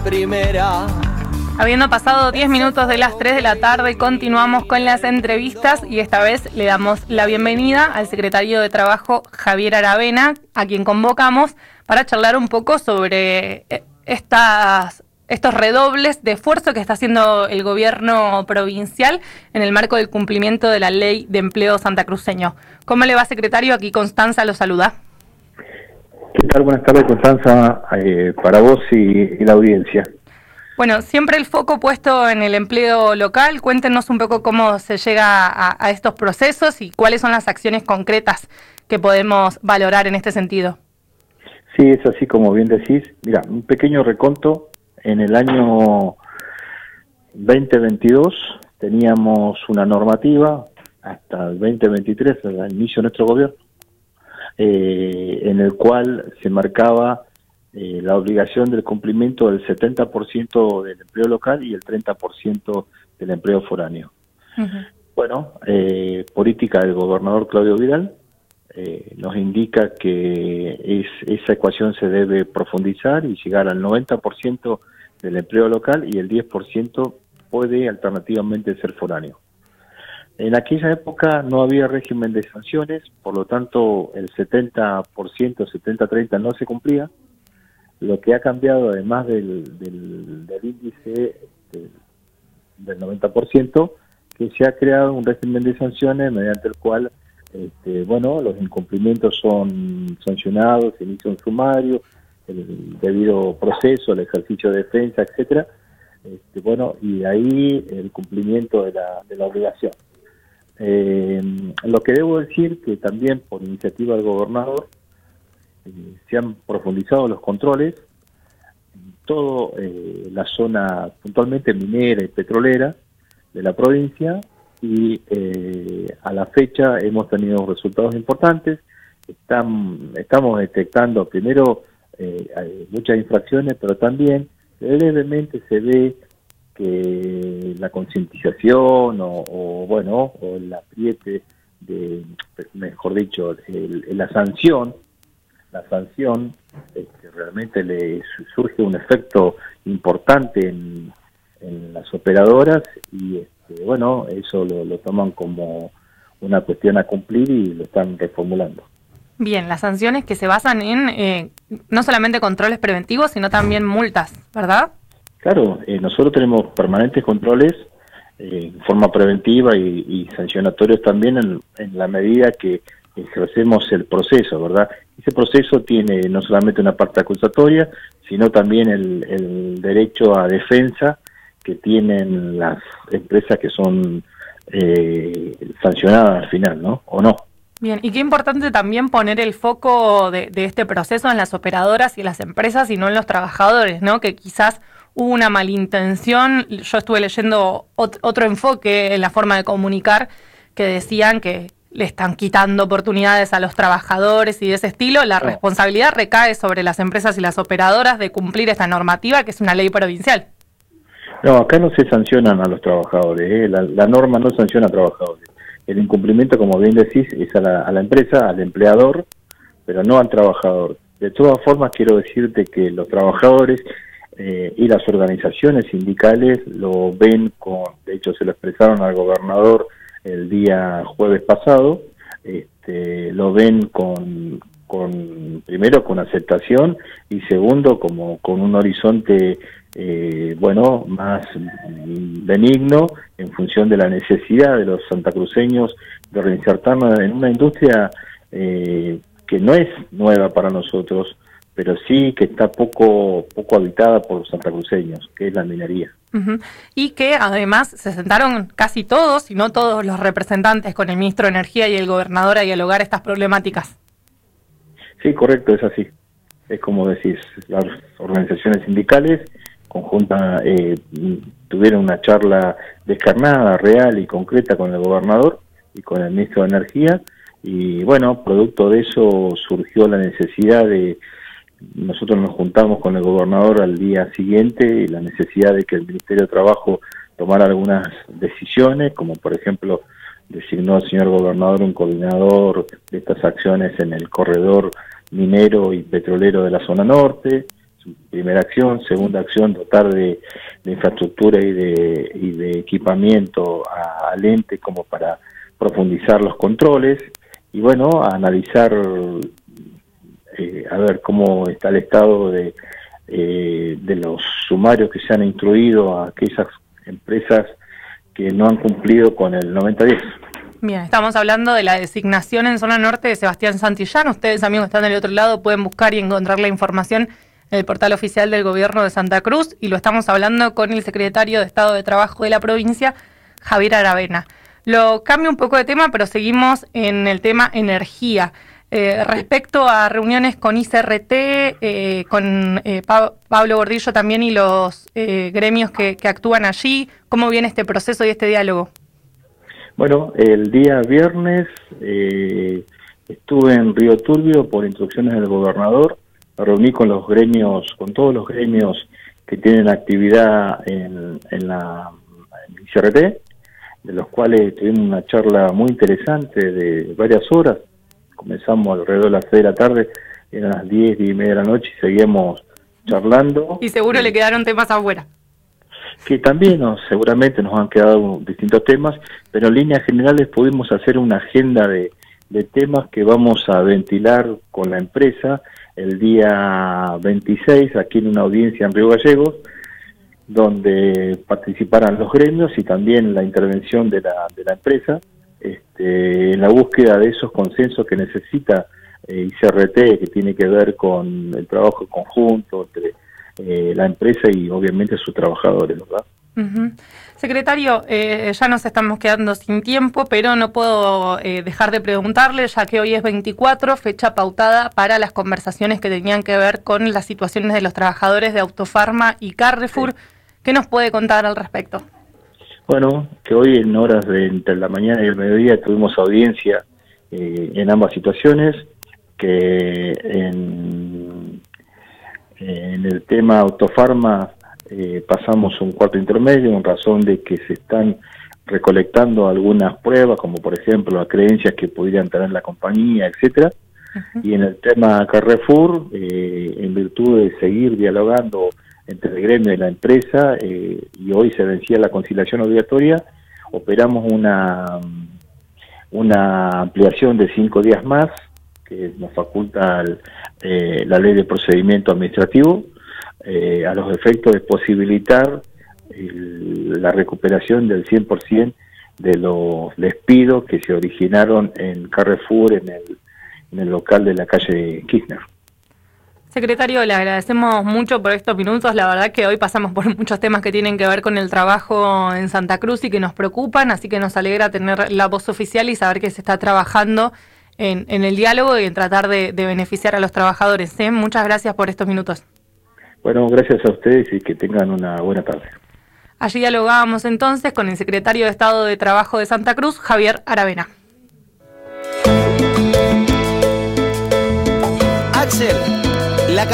primera. Habiendo pasado 10 minutos de las 3 de la tarde, continuamos con las entrevistas y esta vez le damos la bienvenida al secretario de Trabajo, Javier Aravena, a quien convocamos para charlar un poco sobre estos redobles de esfuerzo que está haciendo el gobierno provincial en el marco del cumplimiento de la Ley de Empleo santacruceño. ¿Cómo le va, secretario? Aquí Constanza lo saluda. ¿Qué tal? Buenas tardes, Constanza, para vos y la audiencia. Bueno, siempre el foco puesto en el empleo local. Cuéntenos un poco cómo se llega a estos procesos y cuáles son las acciones concretas que podemos valorar en este sentido. Sí, es así como bien decís. Mira, un pequeño reconto. En el año 2022 teníamos una normativa hasta el 2023, al inicio de nuestro gobierno, en el cual se marcaba la obligación del cumplimiento del 70% del empleo local y el 30% del empleo foráneo. Uh-huh. Bueno, política del gobernador Claudio Vidal nos indica que esa ecuación se debe profundizar y llegar al 90% del empleo local y el 10% puede alternativamente ser foráneo. En aquella época no había régimen de sanciones, por lo tanto el 70%, 70-30 no se cumplía. Lo que ha cambiado, además del índice del 90%, que se ha creado un régimen de sanciones mediante el cual los incumplimientos son sancionados, se inicia un sumario, el debido proceso, el ejercicio de defensa, etcétera. Y ahí el cumplimiento de la obligación. Lo que debo decir que también por iniciativa del gobernador se han profundizado los controles en toda la zona puntualmente minera y petrolera de la provincia y a la fecha hemos tenido resultados importantes. Estamos detectando primero hay muchas infracciones, pero también levemente se ve que la concientización o el apriete mejor dicho, la sanción realmente le surge un efecto importante en las operadoras y eso lo toman como una cuestión a cumplir y lo están reformulando. Bien, las sanciones que se basan en no solamente controles preventivos, sino también multas, ¿verdad? Claro, nosotros tenemos permanentes controles en forma preventiva y sancionatorios también en la medida que ejercemos el proceso, ¿verdad? Ese proceso tiene no solamente una parte acusatoria, sino también el derecho a defensa que tienen las empresas que son sancionadas al final, ¿no? ¿O no? Bien, y qué importante también poner el foco de este proceso en las operadoras y las empresas y no en los trabajadores, ¿no? Que quizás hubo una malintención. Yo estuve leyendo otro enfoque en la forma de comunicar que decían que le están quitando oportunidades a los trabajadores y de ese estilo. La responsabilidad recae sobre las empresas y las operadoras de cumplir esta normativa, que es una ley provincial. No, acá no se sancionan a los trabajadores, la norma no sanciona a trabajadores. El incumplimiento, como bien decís, es a la empresa, al empleador, pero no al trabajador. De todas formas, quiero decirte que los trabajadores y las organizaciones sindicales lo ven de hecho se lo expresaron al gobernador el día jueves pasado, lo ven primero con aceptación y segundo como con un horizonte más benigno en función de la necesidad de los santacruceños de reinsertarnos en una industria que no es nueva para nosotros, pero sí que está poco habitada por los santacruceños, que es la minería. Uh-huh. Y que además se sentaron casi todos, si no todos los representantes con el ministro de Energía y el gobernador a dialogar estas problemáticas. Sí, correcto, es así. Es como decís, las organizaciones sindicales tuvieron una charla descarnada, real y concreta con el gobernador y con el ministro de Energía y producto de eso surgió la necesidad nosotros nos juntamos con el gobernador al día siguiente y la necesidad de que el Ministerio de Trabajo tomara algunas decisiones, como por ejemplo designó el señor gobernador un coordinador de estas acciones en el corredor minero y petrolero de la zona norte, primera acción. Segunda acción, dotar de infraestructura y de equipamiento al ente como para profundizar los controles y bueno, analizar a ver cómo está el estado de los sumarios que se han instruido a aquellas empresas que no han cumplido con el 90-10. Bien, estamos hablando de la designación en zona norte de Sebastián Santillán. Ustedes, amigos, están del otro lado, pueden buscar y encontrar la información en el portal oficial del Gobierno de Santa Cruz, y lo estamos hablando con el secretario de Estado de Trabajo de la provincia, Javier Aravena. Lo cambio un poco de tema, pero seguimos en el tema energía. Respecto a reuniones con ICRT, con Pablo Gordillo también y los gremios que actúan allí, ¿cómo viene este proceso y este diálogo? Bueno, el día viernes estuve en Río Turbio por instrucciones del gobernador, me reuní con los gremios, con todos los gremios que tienen actividad en ICRT, de los cuales tuvimos una charla muy interesante de varias horas. Comenzamos alrededor de las 6 de la tarde, eran las 10 y media de la noche y seguíamos charlando. Y seguro le quedaron temas afuera. Que también seguramente nos han quedado distintos temas, pero en líneas generales pudimos hacer una agenda de temas que vamos a ventilar con la empresa el día 26, aquí en una audiencia en Río Gallegos, donde participarán los gremios y también la intervención de la empresa, en la búsqueda de esos consensos que necesita ICRT, que tiene que ver con el trabajo conjunto entre la empresa y obviamente sus trabajadores, ¿verdad? Uh-huh. Secretario, ya nos estamos quedando sin tiempo, pero no puedo dejar de preguntarle, ya que hoy es 24, fecha pautada para las conversaciones que tenían que ver con las situaciones de los trabajadores de Autofarma y Carrefour. Sí. ¿Qué nos puede contar al respecto? Bueno, que hoy en horas de entre la mañana y el mediodía tuvimos audiencia en ambas situaciones, que en el tema Autofarma pasamos un cuarto intermedio en razón de que se están recolectando algunas pruebas, como por ejemplo las creencias que podrían tener la compañía, etcétera. Uh-huh. Y en el tema Carrefour, en virtud de seguir dialogando entre el gremio y la empresa, y hoy se vencía la conciliación obligatoria, operamos una ampliación de 5 días más, que nos faculta la ley de procedimiento administrativo, a los efectos de posibilitar la recuperación del 100% de los despidos que se originaron en Carrefour, en el local de la calle Kirchner. Secretario, le agradecemos mucho por estos minutos. La verdad que hoy pasamos por muchos temas que tienen que ver con el trabajo en Santa Cruz y que nos preocupan, así que nos alegra tener la voz oficial y saber que se está trabajando en el diálogo y en tratar de beneficiar a los trabajadores. Muchas gracias por estos minutos. Bueno, gracias a ustedes y que tengan una buena tarde. Allí dialogábamos entonces con el secretario de Estado de Trabajo de Santa Cruz, Javier Aravena. Axel.